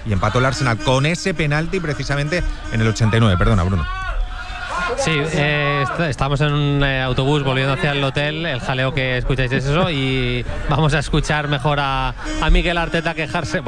y empató el Arsenal con ese penalti precisamente en el 89. Perdona, Bruno. Sí, estamos en un autobús volviendo hacia el hotel. El jaleo que escucháis es eso, y vamos a escuchar mejor a Mikel Arteta quejarse.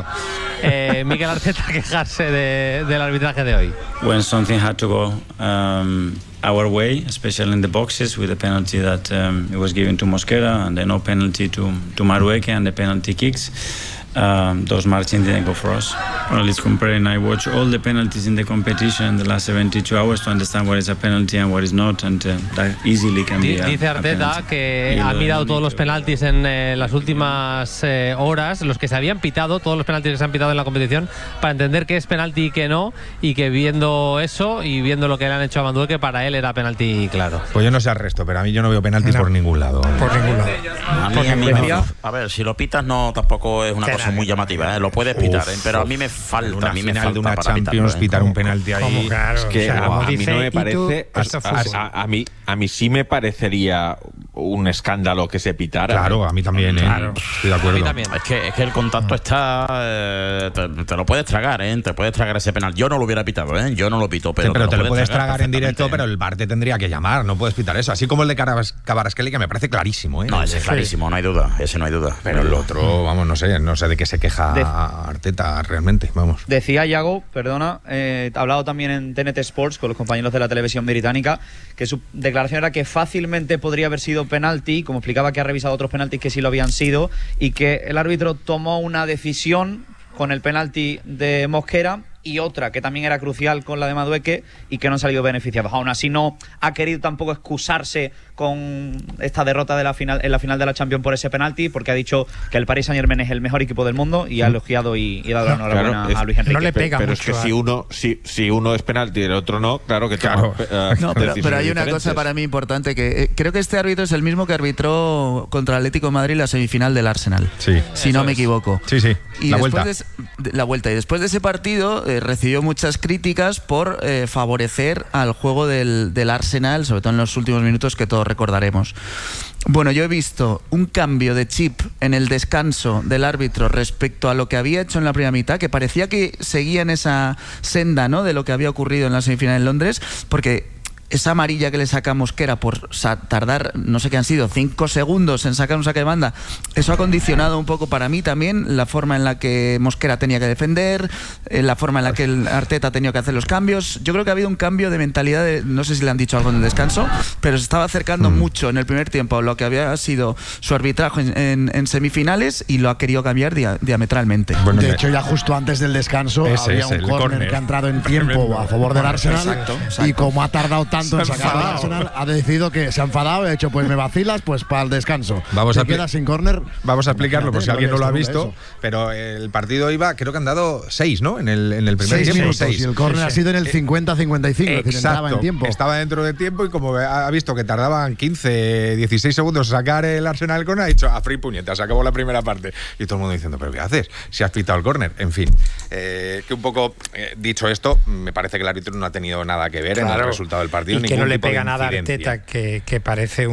Mikel Arteta quejarse del arbitraje de hoy. When something had to go our way, especially in the boxes, with the penalty that it was given to Mosquera and the no penalty to Madueke and the penalty kicks. Those margins didn't go for us. Well, it's comparing. I watch all the penalties in the competition in the last 72 hours to understand what is a penalty and what is not, and that easily can be Dice Arteta que ha mirado todos los penaltis en las últimas horas, los que se habían pitado, todos los penaltis que se han pitado en la competición, para entender qué es penalti y qué no, y que viendo eso y viendo lo que le han hecho a Madueke, para él era penalti claro. Pues yo no sé al resto, pero a mí yo no veo penalti por ningún lado. Por ningún lado. A mí a ver, si lo pitas no tampoco es una cosa muy llamativa, lo puedes pitar, pero a mí me falta, de una Champions pitar un penalti ahí. Claro, es que a mí no me parece, a mí sí me parecería un escándalo que se pitara. Claro, a mí también, claro. Estoy de acuerdo. Es que el contacto está, te lo puedes tragar, te puedes tragar ese penal. Yo no lo hubiera pitado, yo no lo pito, pero, sí, pero te lo puedes tragar en directo, pero el VAR te tendría que llamar, no puedes pitar eso. Así como el de Kvaratskhelia, que me parece clarísimo, No, ese es clarísimo, no hay duda, ese no hay duda. Pero el otro, vamos, no sé de qué se queja Arteta realmente, vamos. Decía Yago, perdona, ha hablado también en TNT Sports con los compañeros de la televisión británica, que su declaración era que fácilmente podría haber sido penalti, como explicaba que ha revisado otros penaltis que sí lo habían sido, y que el árbitro tomó una decisión con el penalti de Mosquera y otra que también era crucial con la de Madueke y que no han salido beneficiados. Aún así no ha querido tampoco excusarse con esta derrota de la final, en la final de la Champions por ese penalti, porque ha dicho que el Paris Saint-Germain es el mejor equipo del mundo y ha elogiado y dado la enhorabuena a Luis Enrique. No le pega pero mucho, es que si uno es penalti y el otro no, claro que no, pero hay una cosa para mí importante, que creo que este árbitro es el mismo que arbitró contra el Atlético de Madrid la semifinal del Arsenal, si no me equivoco. Sí, y la vuelta. Y después de ese partido recibió muchas críticas por favorecer al juego del Arsenal, sobre todo en los últimos minutos que todos recordaremos. Bueno, yo he visto un cambio de chip en el descanso del árbitro respecto a lo que había hecho en la primera mitad, que parecía que seguía en esa senda, ¿no?, de lo que había ocurrido en la semifinal en Londres, porque esa amarilla que le saca a Mosquera por tardar, no sé qué han sido, 5 segundos en sacar un saque de banda, eso ha condicionado un poco para mí también la forma en la que Mosquera tenía que defender, la forma en la que el Arteta ha tenido que hacer los cambios. Yo creo que ha habido un cambio de mentalidad, no sé si le han dicho algo en el descanso, pero se estaba acercando mucho en el primer tiempo a lo que había sido su arbitraje en semifinales, y lo ha querido cambiar diametralmente. Bueno, de hecho, ya justo antes del descanso había un córner que ha entrado en tiempo a favor del Arsenal. Exacto. Y como ha tardado tanto en sacar al Arsenal, ha decidido que se ha enfadado y ha dicho, pues me vacilas, pues para el descanso. Se queda sin córner. Vamos a explicarlo por si alguien no lo ha visto, pero el partido iba, creo que han dado 6, ¿no? En el primer tiempo, 6. Y el córner ha sido en el 50-55, es decir, entraba en tiempo. Estaba dentro de tiempo, y como ha visto que tardaban 15, 16 segundos sacar el Arsenal el córner, ha dicho, a free puñeta, se acabó la primera parte. Y todo el mundo diciendo, ¿pero qué haces? Si has pitado el córner. En fin, que un poco, dicho esto, me parece que el árbitro no ha tenido nada que ver en el resultado del partido. Y que no le pega nada a Arteta, que parece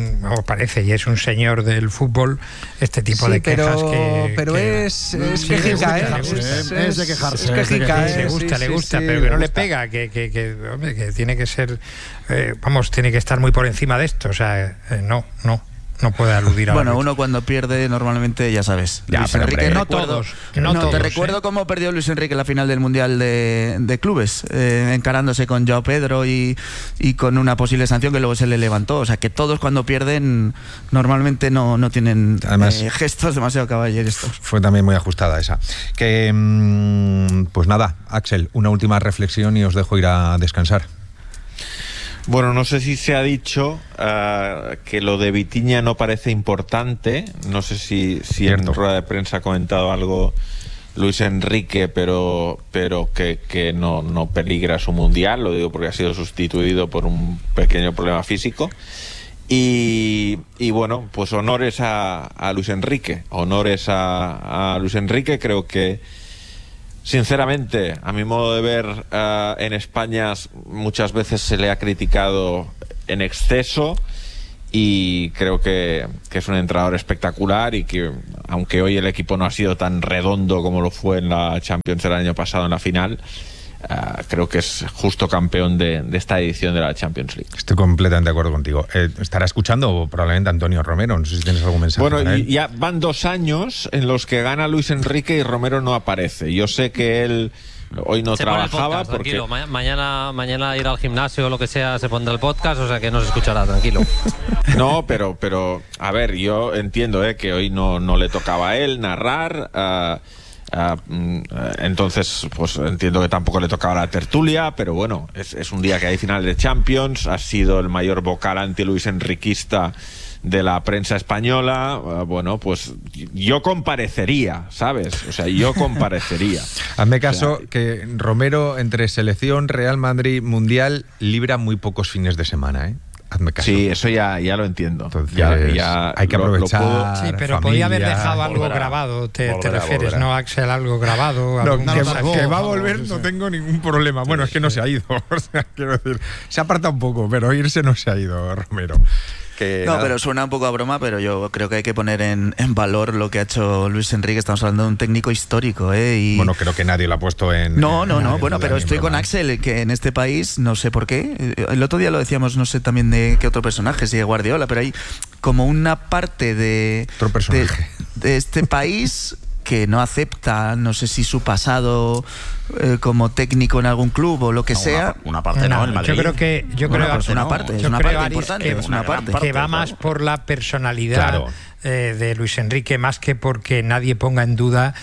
y es un señor del fútbol, este tipo de quejas es quejica, es de quejarse. Es quejica, le gusta, pero que no le pega, que tiene que ser, tiene que estar muy por encima de esto, o sea, no puede aludir a uno cuando pierde normalmente, ya sabes, Luis Enrique, no todos. Te recuerdo cómo perdió Luis Enrique la final del Mundial de Clubes, encarándose con Joao Pedro y con una posible sanción que luego se le levantó. O sea, que todos cuando pierden normalmente no tienen gestos demasiado caballerescos. Fue también muy ajustada esa. Que pues nada, Axel, una última reflexión y os dejo ir a descansar. Bueno, no sé si se ha dicho que lo de Vitinha no parece importante. No sé si en rueda de prensa ha comentado algo Luis Enrique, pero que no peligra su mundial. Lo digo porque ha sido sustituido por un pequeño problema físico. Y bueno, pues honores a Luis Enrique. Honores a Luis Enrique. Creo que, sinceramente, a mi modo de ver, en España muchas veces se le ha criticado en exceso, y creo que es un entrenador espectacular y que, aunque hoy el equipo no ha sido tan redondo como lo fue en la Champions el año pasado en la final, creo que es justo campeón de esta edición de la Champions League. Estoy completamente de acuerdo contigo. Estará escuchando probablemente Antonio Romero, no sé si tienes algún mensaje. Bueno, ya van 2 años en los que gana Luis Enrique y Romero no aparece. Yo sé que él hoy no trabajaba podcast, porque mañana ir al gimnasio o lo que sea se pondrá el podcast, o sea que no se escuchará, tranquilo. No, pero a ver, yo entiendo que hoy no le tocaba a él narrar. Entonces pues entiendo que tampoco le tocaba la tertulia, pero bueno, es un día que hay final de Champions, ha sido el mayor vocal anti-Luis Enriquista de la prensa española. Bueno, pues yo comparecería, ¿sabes? O sea, yo comparecería. Hazme caso, que Romero entre selección, Real Madrid, Mundial, libra muy pocos fines de semana, ¿eh? Hazme caso. Sí, eso ya lo entiendo. Entonces, ya hay que aprovechar. Sí, pero podía haber dejado algo grabado, te refieres, ¿no, Axel? Algo grabado. No, que va a volver, no tengo ningún problema. Bueno, es que no se ha ido. O sea, quiero decir, se ha apartado un poco, pero irse no se ha ido, Romero. Pero suena un poco a broma, pero yo creo que hay que poner en valor lo que ha hecho Luis Enrique. Estamos hablando de un técnico histórico, y... Bueno, creo que nadie lo ha puesto en... No, bueno, pero estoy con Axel, que en este país, no sé por qué, el otro día lo decíamos, no sé también de qué otro personaje, si de Guardiola, pero hay como una parte de este país que no acepta, no sé si su pasado como técnico en algún club o lo que sea. Una parte no, el Madrid. Yo creo es una parte importante, es una parte que va más por la personalidad de Luis Enrique, más que porque nadie ponga en duda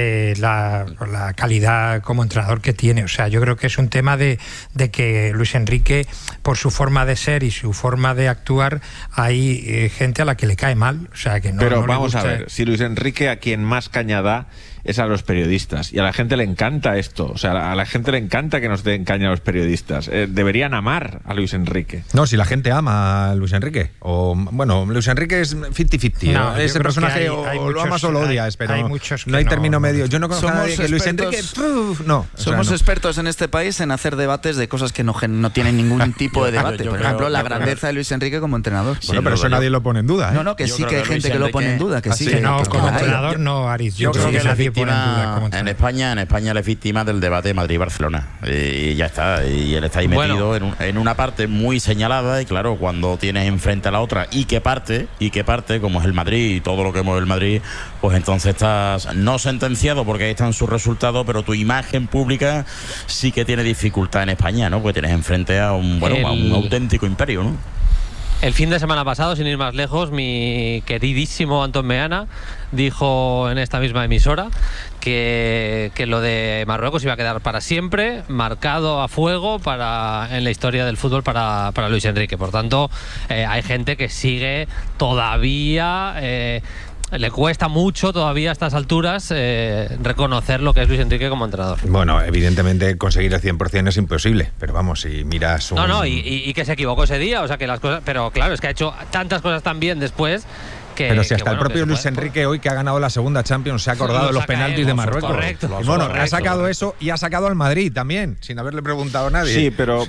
la calidad como entrenador que tiene. O sea, yo creo que es un tema de que Luis Enrique, por su forma de ser y su forma de actuar, hay gente a la que le cae mal. O sea, que no. Pero no vamos le gusta. a ver, si Luis Enrique a quien más caña da es a los periodistas, y a la gente le encanta esto, o sea, a la gente le encanta que nos den caña a los periodistas. Deberían amar a Luis Enrique. No, si la gente ama a Luis Enrique, o bueno, Luis Enrique es 50-50, no, ese personaje hay o lo amas o lo odias, pero no hay término medio. Yo no conozco a nadie que Luis Enrique somos expertos en este país en hacer debates de cosas que no tienen ningún tipo de debate. Por ejemplo, la grandeza de Luis Enrique como entrenador. Bueno, pero eso nadie lo pone en duda, ¿eh? No, que sí que hay gente que lo pone en duda, que sí. No, como entrenador no, Aris. Yo creo que nadie pone en duda como entrenador. En España le es víctima del debate Madrid-Barcelona. Y ya está. Y él está ahí metido en una parte muy señalada, y claro, cuando tienes enfrente a la otra y que parte, como es el Madrid y todo lo que mueve el Madrid, pues entonces estás no sentenciado porque ahí están sus resultados, pero tu imagen pública sí que tiene dificultad en España, ¿no? Porque tienes enfrente a un auténtico imperio, ¿no? El fin de semana pasado, sin ir más lejos, mi queridísimo Antón Meana dijo en esta misma emisora que lo de Marruecos iba a quedar para siempre marcado a fuego en la historia del fútbol para Luis Enrique. Por tanto, hay gente que sigue todavía... le cuesta mucho todavía a estas alturas reconocer lo que es Luis Enrique como entrenador. Bueno, evidentemente conseguir el 100% es imposible, pero vamos, si miras y que se equivocó ese día, o sea que las cosas... Pero claro, es que ha hecho tantas cosas tan bien después... Pero si hasta el propio Luis Enrique hoy, que ha ganado la segunda Champions, se ha acordado de los penaltis de Marruecos. Correcto. Y bueno, ha sacado eso y ha sacado al Madrid también, sin haberle preguntado a nadie. Sí, pero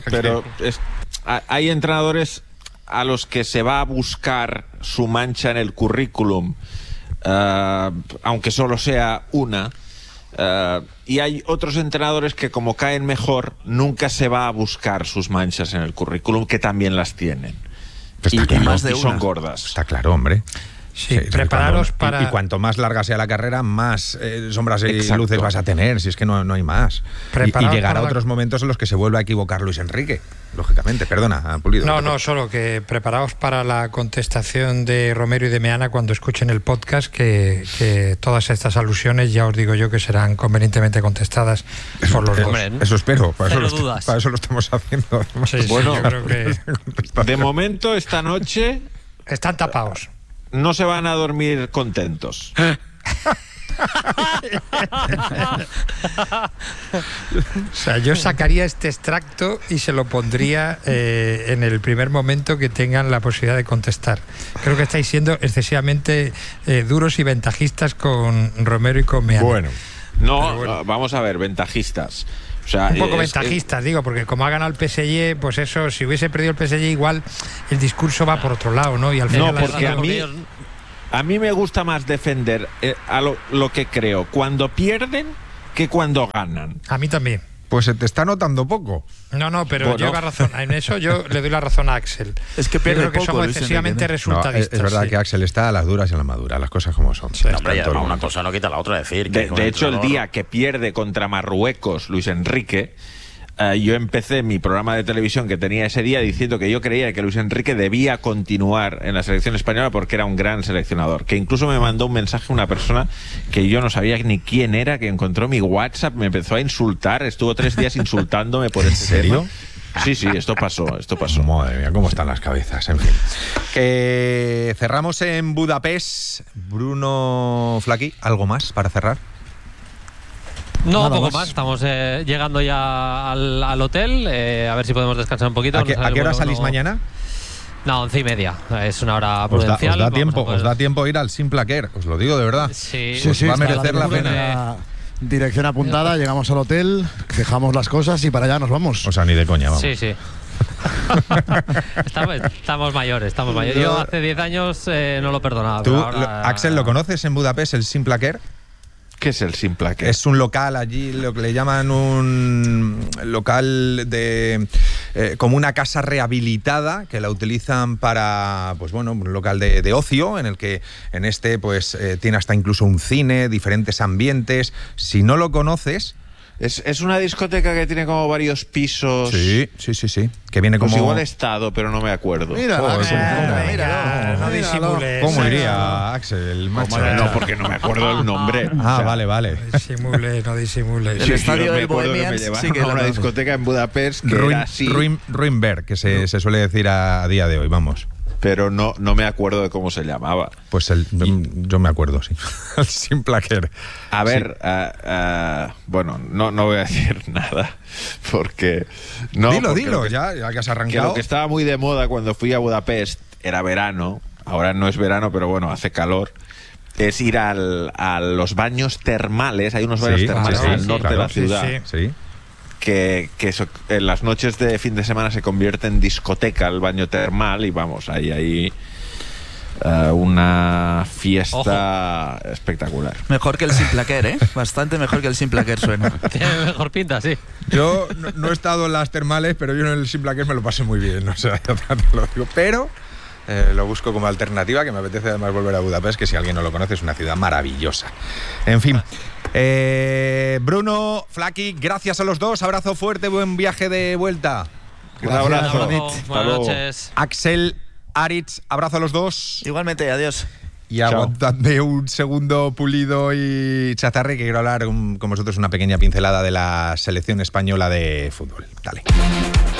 hay entrenadores a los que se va a buscar su mancha en el currículum, aunque solo sea una, y hay otros entrenadores que, como caen mejor, nunca se va a buscar sus manchas en el currículum, que también las tienen. Y son gordas. Está claro, hombre. Sí, prepararos para... Y cuanto más larga sea la carrera, más sombras y luces vas a tener, si es que no hay más. Y llegará otros momentos en los que se vuelva a equivocar Luis Enrique, lógicamente. Perdona, Pulido. No, solo que preparaos para la contestación de Romero y de Meana cuando escuchen el podcast, que todas estas alusiones ya os digo yo que serán convenientemente contestadas por los dos. Eso espero, para eso lo estamos haciendo. Sí, bueno, yo creo que... De momento, esta noche... Están tapados. No se van a dormir contentos. O sea, yo sacaría este extracto y se lo pondría en el primer momento que tengan la posibilidad de contestar. Creo que estáis siendo excesivamente duros y ventajistas con Romero y con Meana. Bueno, vamos a ver, ventajistas. O sea, un poco ventajistas, digo, porque como ha ganado el PSG, pues eso, si hubiese perdido el PSG, igual el discurso va por otro lado, ¿no? Y al final porque a mí me gusta más defender a lo que creo cuando pierden que cuando ganan. A mí también. Pues se te está notando poco. No, pero lleva razón. En eso yo le doy la razón a Axel. Es que pierde creo que poco, somos excesivamente resultadistas. Es verdad que Axel está a las duras y a las maduras, las cosas como son. Sí, hombre, y además una cosa no quita la otra. Decir que de hecho, el día que pierde contra Marruecos Luis Enrique, yo empecé mi programa de televisión que tenía ese día diciendo que yo creía que Luis Enrique debía continuar en la selección española porque era un gran seleccionador, que incluso me mandó un mensaje una persona que yo no sabía ni quién era, que encontró mi WhatsApp, me empezó a insultar, estuvo 3 días insultándome por este serio tema. Sí, esto pasó. Madre mía, cómo están las cabezas, en fin. Que cerramos en Budapest. Bruno Flaqui, ¿algo más para cerrar? No, poco más. Estamos llegando ya al hotel. A ver si podemos descansar un poquito. ¿A qué hora salís mañana? No, 11:30. Es una hora prudencial. Os da tiempo ir al Simplaquer, os lo digo de verdad. Sí, va a merecer la pena. Dirección apuntada, llegamos al hotel, dejamos las cosas y para allá nos vamos. O sea, ni de coña, vamos. Sí. Estamos mayores. Yo hace 10 años no lo perdonaba. ¿Tú, ahora... Axel, lo conoces en Budapest, el Simplaquer? ¿Qué es el Simplaquer? Es un local allí, lo que le llaman un local de como una casa rehabilitada que la utilizan para, pues bueno, un local de ocio en el que pues tiene hasta incluso un cine, diferentes ambientes. Si no lo conoces... Es una discoteca que tiene como varios pisos. Sí. Que viene como... Pues igual he estado, pero no me acuerdo. Mira, no disimules. ¿Cómo iría, Axel? No, porque no me acuerdo el nombre. Vale. No disimules. El estadio del Bohemians sí que era una discoteca en Budapest que era así. Ruinberg, que se suele decir a día de hoy, vamos. Pero no me acuerdo de cómo se llamaba. Pues yo me acuerdo, sí. El Simplaquer. A ver, bueno, no voy a decir nada, porque... Dilo, ya que has arrancado. Que lo que estaba muy de moda cuando fui a Budapest era verano, ahora no es verano, pero bueno, hace calor, es ir a los baños termales, hay unos baños termales al norte de la ciudad. Sí. Que en las noches de fin de semana se convierte en discoteca el baño termal y vamos, hay una fiesta espectacular. Mejor que el Simplaquer, ¿eh? Bastante mejor que el Simplaquer suena. Tiene mejor pinta, sí. Yo no he estado en las termales, pero yo en el Simplaquer me lo pasé muy bien, o sea, te lo digo. Pero lo busco como alternativa, que me apetece además volver a Budapest, que si alguien no lo conoce es una ciudad maravillosa. En fin. Bruno, Flaqui, gracias a los dos, abrazo fuerte, buen viaje de vuelta. Un abrazo. Buenas noches. Axel, Aritz, abrazo a los dos. Igualmente, adiós. Y aguantadme un segundo, Pulido y Chazarri, que quiero hablar con vosotros una pequeña pincelada de la selección española de fútbol. Dale.